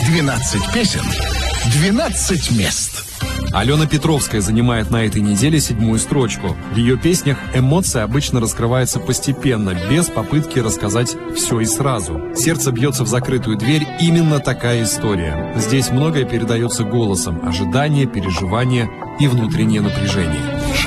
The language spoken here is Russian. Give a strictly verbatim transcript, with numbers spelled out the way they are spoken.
двенадцать песен, двенадцать мест. Алена Петровская занимает на этой неделе седьмую строчку. В ее песнях эмоции обычно раскрываются постепенно, без попытки рассказать все и сразу. Сердце бьется в закрытую дверь, именно такая история. Здесь многое передается голосом: ожидание, переживание и внутреннее напряжение.